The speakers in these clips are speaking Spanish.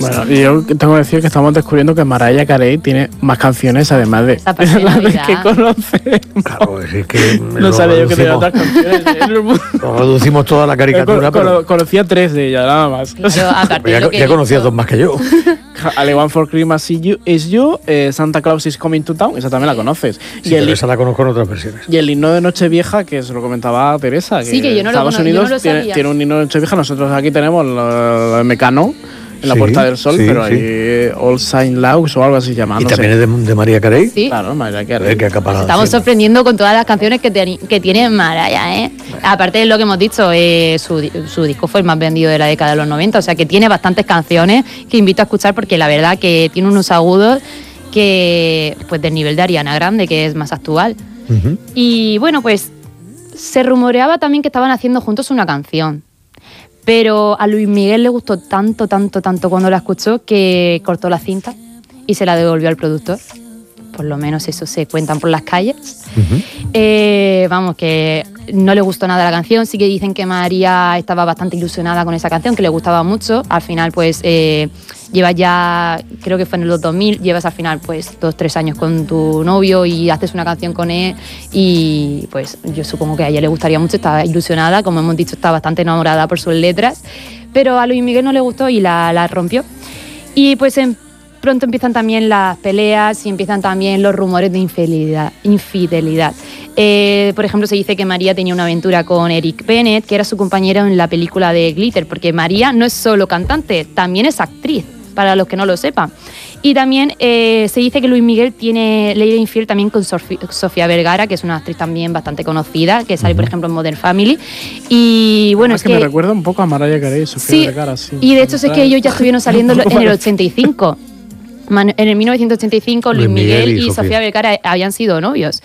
Bueno, y yo tengo que decir que estamos descubriendo que Mariah Carey tiene más canciones además de las que conoce. Claro, es que no sabía yo que tenía otras canciones. Lo reducimos toda la caricatura, pero conocía 3 de ellas, nada más. Claro, ya conocías 2 más que yo. Ale One for Christmas is You, Santa Claus is Coming to Town, esa también la conoces. Sí, pero esa la conozco en otras versiones. Y el himno de Nochevieja, que se lo comentaba Teresa, que sí, que yo no Estados Unidos tiene un himno de Nochevieja, nosotros aquí tenemos lo de Mecano, en la Puerta del Sol, pero ahí All Saint Laus o algo así llamado. ¿Y también es de Mariah Carey? Sí. Claro, Mariah Carey. Estamos sorprendiendo con todas las canciones que tiene Mariah, ¿eh? Bueno. Aparte de lo que hemos dicho, su disco fue el más vendido de la década de los 90, o sea que tiene bastantes canciones que invito a escuchar porque la verdad que tiene unos agudos que pues del nivel de Ariana Grande, que es más actual. Uh-huh. Y bueno, pues se rumoreaba también que estaban haciendo juntos una canción. Pero a Luis Miguel le gustó tanto cuando la escuchó que cortó la cinta y se la devolvió al productor. Por lo menos eso se cuentan por las calles. Uh-huh. Vamos, que no le gustó nada la canción. Sí que dicen que María estaba bastante ilusionada con esa canción, que le gustaba mucho. Al final, pues, llevas ya, creo que fue en los 2000, llevas al final, pues, 2-3 años con tu novio y haces una canción con él. Y, pues, yo supongo que a ella le gustaría mucho, estaba ilusionada. Como hemos dicho, está bastante enamorada por sus letras. Pero a Luis Miguel no le gustó y la rompió. Y, pues, pronto empiezan también las peleas y empiezan también los rumores de infidelidad. Por ejemplo, se dice que María tenía una aventura con Eric Bennett, que era su compañero en la película de Glitter, porque María no es solo cantante, también es actriz, para los que no lo sepan. Y también se dice que Luis Miguel le era infiel también con Sofía Vergara, que es una actriz también bastante conocida, que sale, por ejemplo, en Modern Family. Y bueno, es que me recuerda un poco a Mariah Carey, Sofía Vergara, sí. Y de hecho es que ellos ya estuvieron saliendo en el 85. En el 1985 Luis Miguel y Sofía Vergara habían sido novios,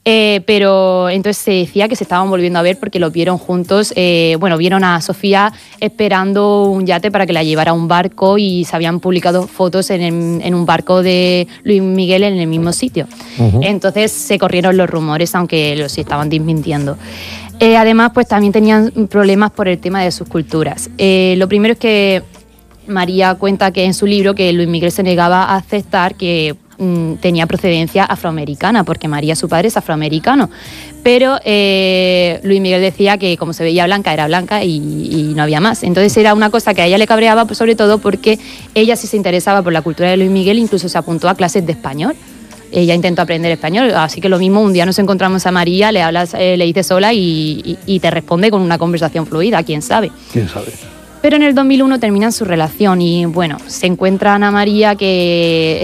pero entonces se decía que se estaban volviendo a ver porque los vieron juntos. Vieron a Sofía esperando un yate para que la llevara a un barco y se habían publicado fotos en un barco de Luis Miguel en el mismo sitio. Uh-huh. Entonces se corrieron los rumores, aunque los estaban desmintiendo. Además, pues también tenían problemas por el tema de sus culturas. Lo primero es que María cuenta que en su libro que Luis Miguel se negaba a aceptar que tenía procedencia afroamericana, porque María, su padre, es afroamericano. Pero Luis Miguel decía que como se veía blanca, era blanca y no había más. Entonces era una cosa que a ella le cabreaba, pues, sobre todo porque ella sí se interesaba por la cultura de Luis Miguel, incluso se apuntó a clases de español. Ella intentó aprender español, así que lo mismo, un día nos encontramos a María, le hablas, le dices hola y te responde con una conversación fluida, quién sabe. ¿Quién sabe? Pero en el 2001 terminan su relación y, bueno, se encuentra Ana María, que